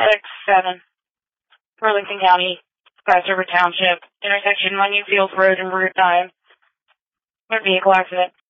167, Burlington County, Glass River Township, intersection Onion Fields Road and Route 9. Motor vehicle accident.